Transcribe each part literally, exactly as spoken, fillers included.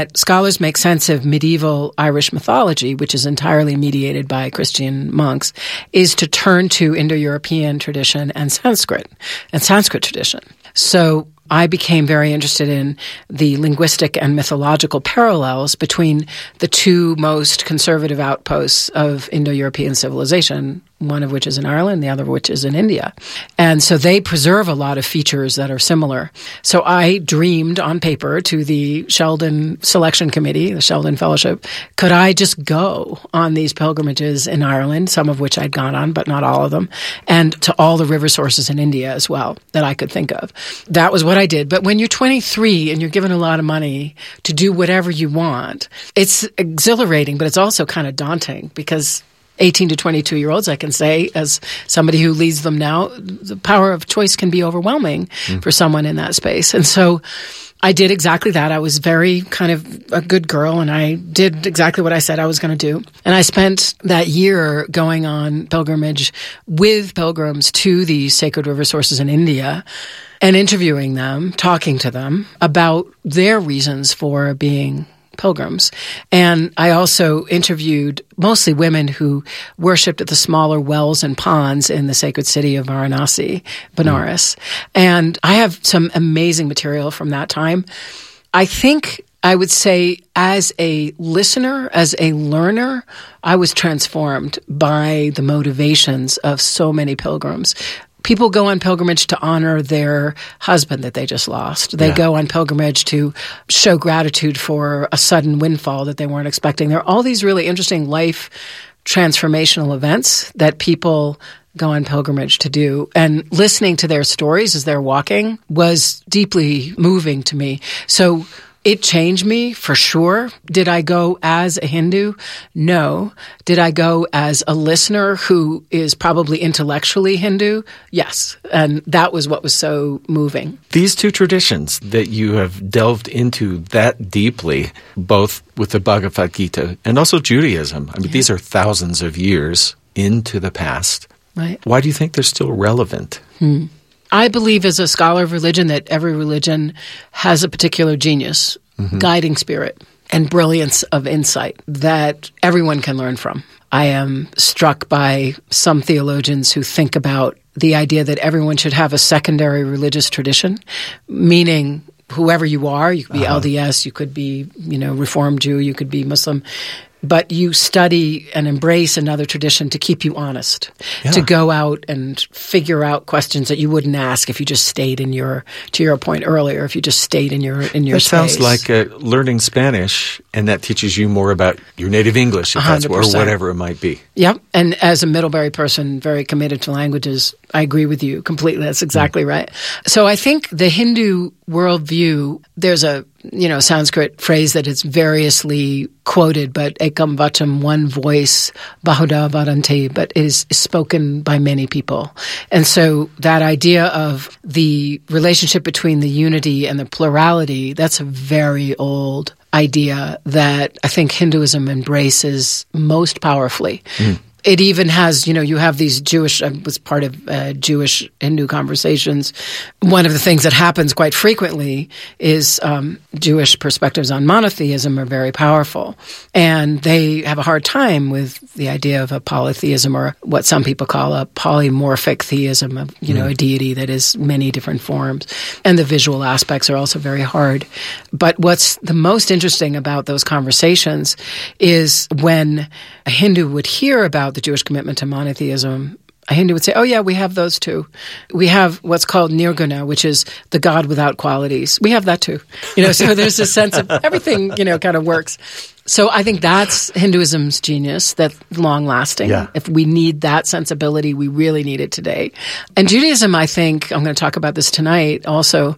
that scholars make sense of medieval Irish mythology, which is entirely mediated by Christian monks, is to turn to Indo-European tradition and Sanskrit, and Sanskrit tradition. So I became very interested in the linguistic and mythological parallels between the two most conservative outposts of Indo-European civilization, one of which is in Ireland, the other of which is in India. And so they preserve a lot of features that are similar. So I dreamed on paper to the Sheldon Selection Committee, the Sheldon Fellowship, could I just go on these pilgrimages in Ireland, some of which I'd gone on, but not all of them, and to all the river sources in India as well that I could think of. That was what I did. But when you're twenty-three and you're given a lot of money to do whatever you want, it's exhilarating, but it's also kind of daunting because eighteen to twenty-two-year-olds, I can say, as somebody who leads them now, the power of choice can be overwhelming mm. for someone in that space. And so I did exactly that. I was very kind of a good girl, and I did exactly what I said I was going to do. And I spent that year going on pilgrimage with pilgrims to the sacred river sources in India and interviewing them, talking to them about their reasons for being pilgrims. And I also interviewed mostly women who worshipped at the smaller wells and ponds in the sacred city of Varanasi, Benares. Mm. And I have some amazing material from that time. I think I would say as a listener, as a learner, I was transformed by the motivations of so many pilgrims. People go on pilgrimage to honor their husband that they just lost. They yeah. go on pilgrimage to show gratitude for a sudden windfall that they weren't expecting. There are all these really interesting life transformational events that people go on pilgrimage to do. And listening to their stories as they're walking was deeply moving to me. So it changed me for sure. Did I go as a Hindu? No. Did I go as a listener who is probably intellectually Hindu? Yes. And that was what was so moving. These two traditions that you have delved into that deeply, both with the Bhagavad Gita and also Judaism, I mean, yeah. these are thousands of years into the past. Right. Why do you think they're still relevant? Hmm. I believe as a scholar of religion that every religion has a particular genius, mm-hmm. guiding spirit, and brilliance of insight that everyone can learn from. I am struck by some theologians who think about the idea that everyone should have a secondary religious tradition, meaning whoever you are, you could be uh-huh. L D S, you could be, you know, Reformed Jew, you could be Muslim, but you study and embrace another tradition to keep you honest, yeah. to go out and figure out questions that you wouldn't ask if you just stayed in your, to your point earlier, if you just stayed in your in your that space. Sounds like uh, learning Spanish, and that teaches you more about your native English, if that's, or whatever it might be. Yep, and as a Middlebury person very committed to languages, I agree with you completely. That's exactly mm. right. So I think the Hindu worldview, there's a you know Sanskrit phrase that is variously quoted, but ekam vacham, one voice, bahuda vadanti, but is spoken by many people. And so that idea of the relationship between the unity and the plurality, that's a very old idea that I think Hinduism embraces most powerfully. Mm. It even has, you know, you have these Jewish, I was part of uh, Jewish Hindu conversations. One of the things that happens quite frequently is um, Jewish perspectives on monotheism are very powerful. And they have a hard time with the idea of a polytheism, or what some people call a polymorphic theism, of, you know, mm. a deity that is many different forms. And the visual aspects are also very hard. But what's the most interesting about those conversations is when a Hindu would hear about the Jewish commitment to monotheism, a Hindu would say, oh yeah, we have those too. We have what's called nirguna, which is the God without qualities. We have that too. You know, so there's a sense of everything, you know, kind of works. So I think that's Hinduism's genius, that's long-lasting. Yeah. If we need that sensibility, we really need it today. And Judaism, I think, I'm going to talk about this tonight also,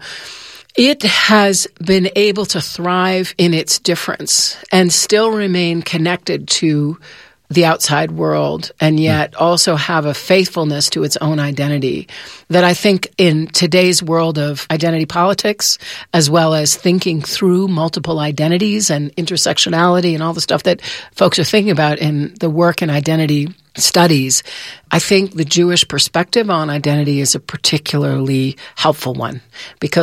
it has been able to thrive in its difference and still remain connected to the outside world, and yet also have a faithfulness to its own identity that I think in today's world of identity politics, as well as thinking through multiple identities and intersectionality and all the stuff that folks are thinking about in the work and identity studies, I think the Jewish perspective on identity is a particularly helpful one because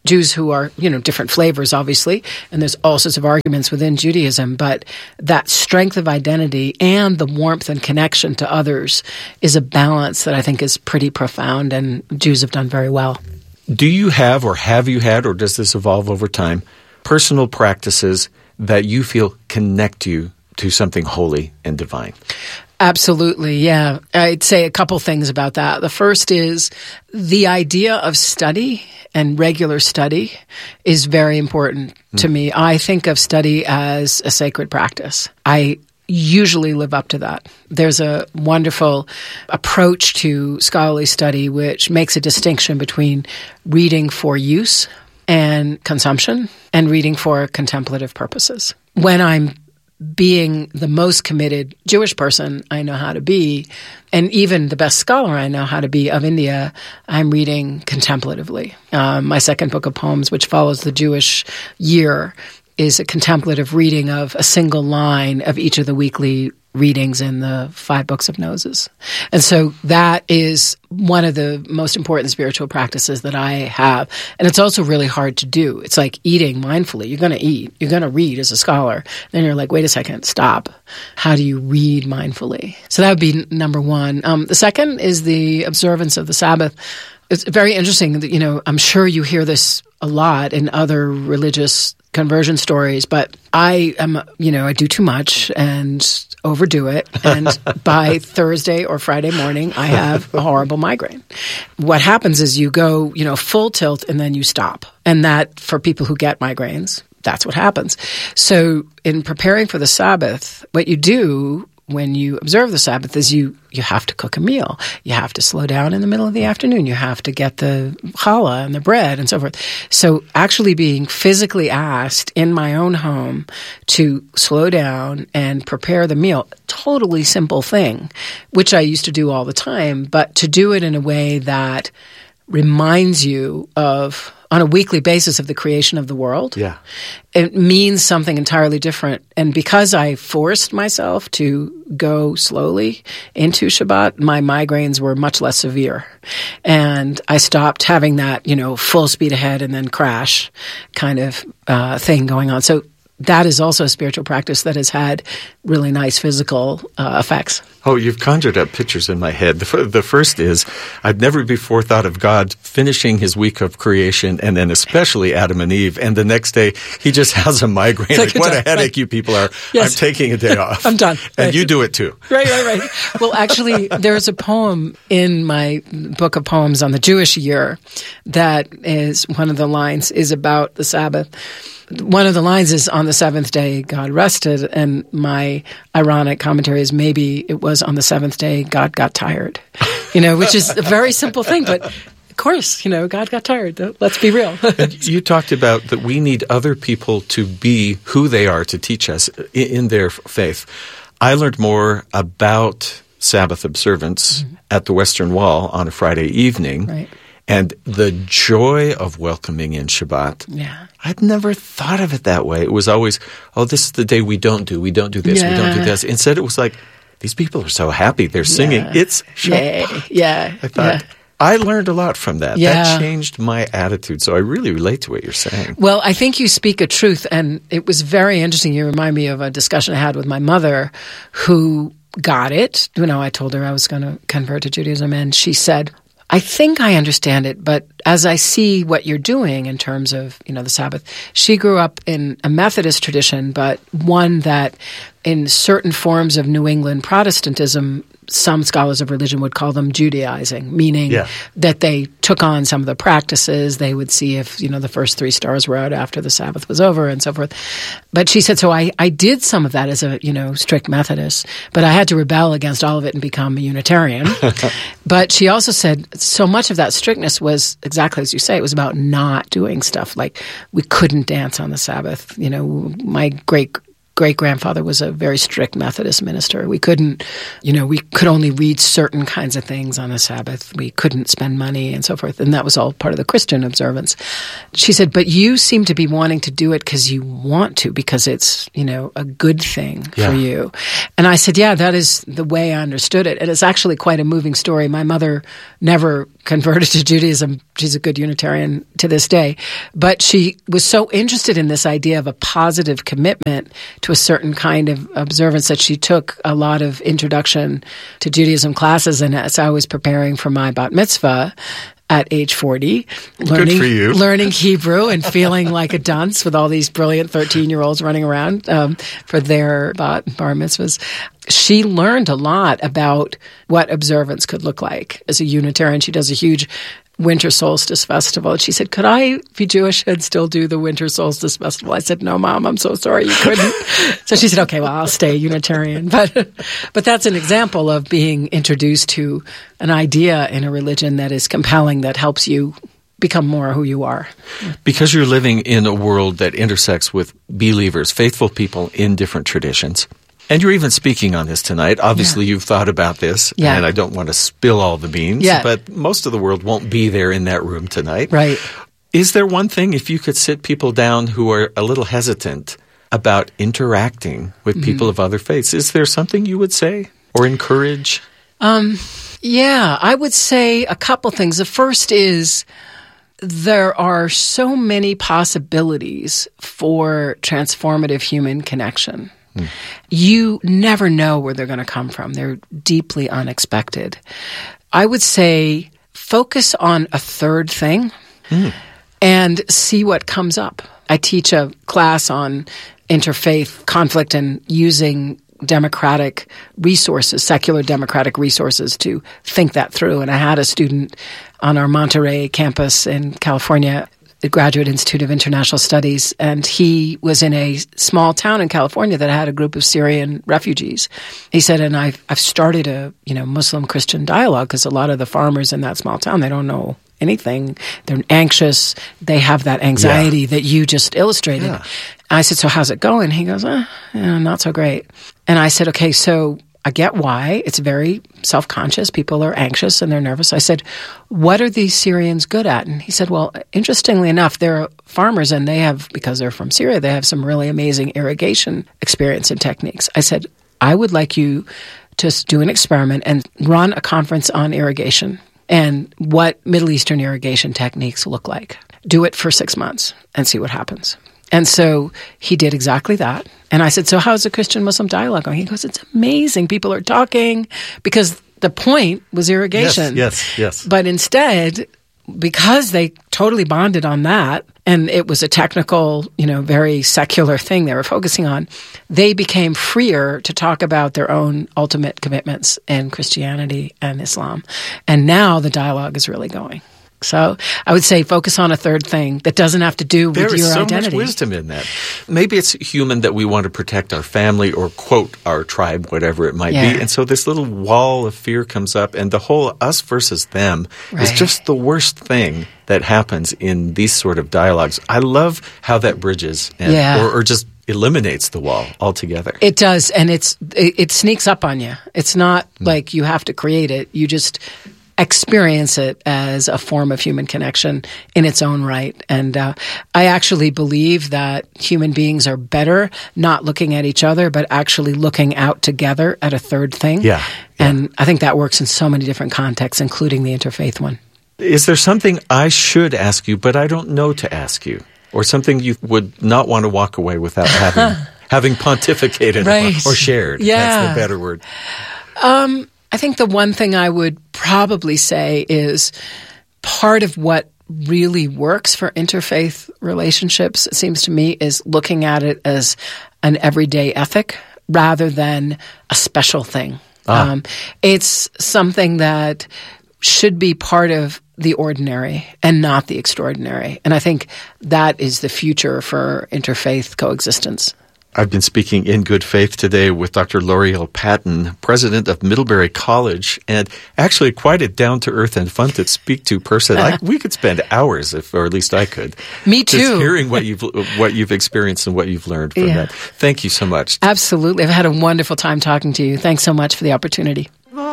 Jews who are, you know, different flavors, obviously, and there's all sorts of arguments within Judaism, but that strength of identity and the warmth and connection to others is a balance that I think is pretty profound, and Jews have done very well. Do you have, or have you had, or does this evolve over time, personal practices that you feel connect you to something holy and divine? Absolutely, yeah. I'd say a couple things about that. The first is the idea of study and regular study is very important mm. to me. I think of study as a sacred practice. I usually live up to that. There's a wonderful approach to scholarly study which makes a distinction between reading for use and consumption and reading for contemplative purposes. When I'm being the most committed Jewish person I know how to be, and even the best scholar I know how to be of India, I'm reading contemplatively. Um, my second book of poems, which follows the Jewish year, is a contemplative reading of a single line of each of the weekly readings in the five books of Moses. And so that is one of the most important spiritual practices that I have. And it's also really hard to do. It's like eating mindfully. You're going to eat. You're going to read as a scholar. Then you're like, wait a second, stop. How do you read mindfully? So that would be number one. Um, the second is the observance of the Sabbath. It's very interesting that, you know, I'm sure you hear this a lot in other religious conversion stories, but I am, you know, I do too much and overdo it. And by Thursday or Friday morning, I have a horrible migraine. What happens is you go, you know, full tilt and then you stop. And that, for people who get migraines, that's what happens. So in preparing for the Sabbath, what you do when you observe the Sabbath is you, you have to cook a meal. You have to slow down in the middle of the afternoon. You have to get the challah and the bread and so forth. So actually being physically asked in my own home to slow down and prepare the meal, totally simple thing, which I used to do all the time, but to do it in a way that reminds you of, on a weekly basis, of the creation of the world. Yeah. It means something entirely different. And because I forced myself to go slowly into Shabbat, my migraines were much less severe. And I stopped having that, you know, full speed ahead and then crash kind of uh, thing going on. So that is also a spiritual practice that has had really nice physical uh, effects. Oh, you've conjured up pictures in my head. The, f- the first is, I've never before thought of God finishing his week of creation, and then especially Adam and Eve, and the next day he just has a migraine. Like, what a headache right. you people are. Yes. I'm taking a day off. I'm done. And right. you do it too. Right, right, right. Well, actually, there's a poem in my book of poems on the Jewish year that is, one of the lines is about the Sabbath. One of the lines is, on the seventh day, God rested, and my ironic commentary is, maybe it was on the seventh day, God got tired, you know, which is a very simple thing, but of course, you know, God got tired. Let's be real. You talked about that we need other people to be who they are to teach us in their faith. I learned more about Sabbath observance mm-hmm. at the Western Wall on a Friday evening. Right. And the joy of welcoming in Shabbat. Yeah. I'd never thought of it that way. It was always, oh, this is the day we don't do. We don't do this. Yeah. We don't do this. Instead, it was like, these people are so happy. They're singing. Yeah. It's Shabbat. Yeah. I thought, yeah. I learned a lot from that. Yeah. That changed my attitude. So I really relate to what you're saying. Well, I think you speak a truth. And it was very interesting. You remind me of a discussion I had with my mother, who got it. You know, I told her I was going to convert to Judaism, and she said, I think I understand it, but as I see what you're doing in terms of, you know, the Sabbath, she grew up in a Methodist tradition, but one that in certain forms of New England Protestantism, some scholars of religion would call them Judaizing, meaning yeah. that they took on some of the practices. They would see if, you know, the first three stars were out after the Sabbath was over and so forth. But she said, so I, I did some of that as a, you know, strict Methodist, but I had to rebel against all of it and become a Unitarian. But she also said so much of that strictness was exactly as you say. It was about not doing stuff. Like, we couldn't dance on the Sabbath. You know, my great great-grandfather was a very strict Methodist minister. We couldn't, you know, we could only read certain kinds of things on the Sabbath. We couldn't spend money and so forth. And that was all part of the Christian observance. She said, but you seem to be wanting to do it because you want to, because it's, you know, a good thing yeah. for you. And I said, yeah, that is the way I understood it. And it's actually quite a moving story. My mother never converted to Judaism she's a good Unitarian to this day. But she was so interested in this idea of a positive commitment to a certain kind of observance that she took a lot of introduction to Judaism classes. And as I was preparing for my bat mitzvah at age forty, learning, learning Hebrew and feeling like a dunce with all these brilliant thirteen-year-olds running around um, for their bat bar mitzvahs, she learned a lot about what observance could look like. As a Unitarian, she does a huge winter solstice festival. She said, could I be Jewish and still do the winter solstice festival? I said, no, Mom, I'm so sorry you couldn't. So she said, okay, well, I'll stay Unitarian. But but that's an example of being introduced to an idea in a religion that is compelling, that helps you become more who you are. Because you're living in a world that intersects with believers, faithful people in different traditions. And you're even speaking on this tonight. Obviously, yeah. you've thought about this, yeah. and I don't want to spill all the beans, yeah. but most of the world won't be there in that room tonight. Right. Is there one thing, if you could sit people down who are a little hesitant about interacting with mm-hmm. people of other faiths, is there something you would say or encourage? Um, yeah, I would say a couple things. The first is there are so many possibilities for transformative human connection. Hmm. You never know where they're going to come from. They're deeply unexpected. I would say focus on a third thing hmm. and see what comes up. I teach a class on interfaith conflict and using democratic resources, secular democratic resources, to think that through. And I had a student on our Monterey campus in California, the Graduate Institute of International Studies, and he was in a small town in California that had a group of Syrian refugees. He said, and I've, I've started a you know Muslim-Christian dialogue because a lot of the farmers in that small town, they don't know anything. They're anxious. They have that anxiety yeah. that you just illustrated. Yeah. I said, so how's it going? He goes, eh, yeah, not so great. And I said, okay, so I get why. It's very self-conscious. People are anxious and they're nervous. I said, what are these Syrians good at? And he said, well, interestingly enough, they're farmers and they have, because they're from Syria, they have some really amazing irrigation experience and techniques. I said, I would like you to do an experiment and run a conference on irrigation and what Middle Eastern irrigation techniques look like. Do it for six months and see what happens. And so he did exactly that. And I said, so how's the Christian-Muslim dialogue going? He goes, it's amazing. People are talking, because the point was irrigation. Yes, yes, yes. But instead, because they totally bonded on that, and it was a technical, you know, very secular thing they were focusing on, they became freer to talk about their own ultimate commitments in Christianity and Islam. And now the dialogue is really going. So I would say focus on a third thing that doesn't have to do with your identity. There is so much wisdom in that. Maybe it's human that we want to protect our family or, quote, our tribe, whatever it might yeah. be. And so this little wall of fear comes up, and the whole us versus them right. is just the worst thing that happens in these sort of dialogues. I love how that bridges and, yeah. or, or just eliminates the wall altogether. It does, and it's it, it sneaks up on you. It's not mm. like you have to create it. You just experience it as a form of human connection in its own right. And uh, I actually believe that human beings are better not looking at each other, but actually looking out together at a third thing. Yeah, yeah. And I think that works in so many different contexts, including the interfaith one. Is there something I should ask you, but I don't know to ask you? Or something you would not want to walk away without having having pontificated right. or shared? Yeah. That's the better word. Um, I think the one thing I would probably say is part of what really works for interfaith relationships, it seems to me, is looking at it as an everyday ethic rather than a special thing. Ah. Um, it's something that should be part of the ordinary and not the extraordinary. And I think that is the future for interfaith coexistence. I've been speaking in good faith today with Doctor L'Oreal Patton, president of Middlebury College, and actually quite a down-to-earth and fun to speak to person. I, we could spend hours, if, or at least I could. Me too. Just hearing what you've what you've experienced and what you've learned from yeah. that. Thank you so much. Absolutely. I've had a wonderful time talking to you. Thanks so much for the opportunity.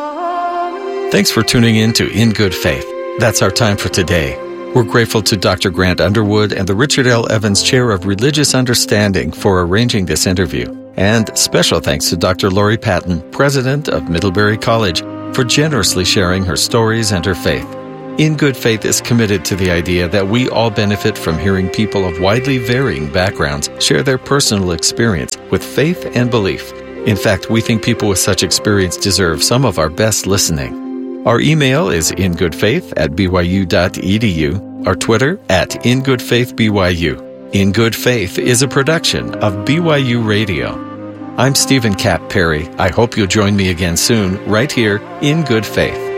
Thanks for tuning in to In Good Faith. That's our time for today. We're grateful to Doctor Grant Underwood and the Richard L. Evans Chair of Religious Understanding for arranging this interview. And special thanks to Doctor Lori Patton, president of Middlebury College, for generously sharing her stories and her faith. In Good Faith is committed to the idea that we all benefit from hearing people of widely varying backgrounds share their personal experience with faith and belief. In fact, we think people with such experience deserve some of our best listening. Our email is ingoodfaith at b y u dot e d u, our Twitter at ingoodfaithbyu. In Good Faith is a production of B Y U Radio. I'm Stephen Kapp Perry. I hope you'll join me again soon, right here in Good Faith.